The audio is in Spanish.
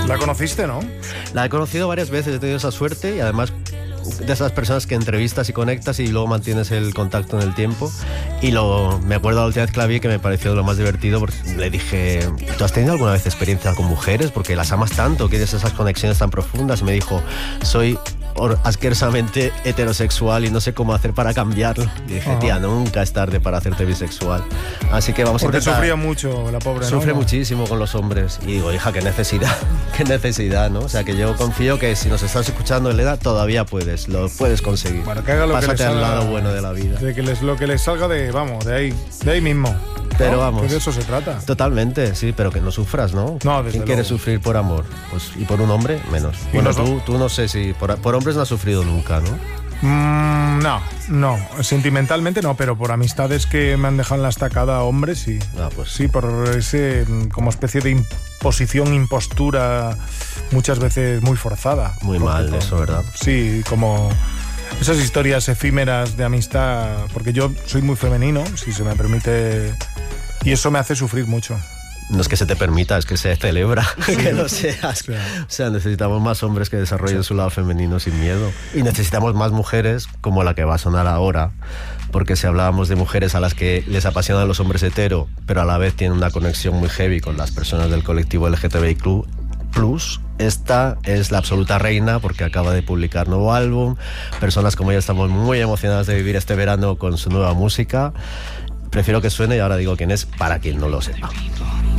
¿La conociste, no? La he conocido varias veces, he tenido esa suerte y además de esas personas que entrevistas y conectas y luego mantienes el contacto en el tiempo. Y me acuerdo la última vez que la vi que me pareció lo más divertido porque le dije, ¿tú has tenido alguna vez experiencia con mujeres? Porque las amas tanto, quieres esas conexiones tan profundas. Y me dijo, soy asquerosamente heterosexual y no sé cómo hacer para cambiarlo. Y dije, tía, nunca es tarde para hacerte bisexual. Así que vamos a intentar. Porque sufría mucho la pobre, ¿no? Sufre muchísimo con los hombres. Y digo, hija, qué necesidad, ¿no? O sea, que yo confío que si nos estás escuchando, Elena, todavía lo puedes conseguir. Bueno, que haga lo Pásate que le salga, al lado bueno de la vida. Lo que les salga de ahí mismo. Pero ¿no? vamos. Que de eso se trata. Totalmente, sí, pero que no sufras, ¿no? No, desde ¿Quién quiere luego. sufrir por amor? Pues, y por un hombre, menos. Y Bueno, no tú no sé si por hombres no has sufrido nunca, ¿no? No, sentimentalmente no, pero por amistades que me han dejado en la estacada, hombres, sí. Pues sí, por ese como especie de impostura, muchas veces muy forzada. Muy mal eso, ¿verdad? Sí, como esas historias efímeras de amistad, porque yo soy muy femenino, si se me permite, y eso me hace sufrir mucho. No es que se te permita, es que se celebra que lo seas. O sea, necesitamos más hombres que desarrollen su lado femenino sin miedo. Y necesitamos más mujeres como la que va a sonar ahora. Porque si hablábamos de mujeres a las que les apasionan los hombres hetero, pero a la vez tienen una conexión muy heavy con las personas del colectivo LGTBIQ+, esta es la absoluta reina porque acaba de publicar nuevo álbum. Personas como ella estamos muy emocionadas de vivir este verano con su nueva música. Prefiero que suene y ahora digo quién es para quien no lo sepa.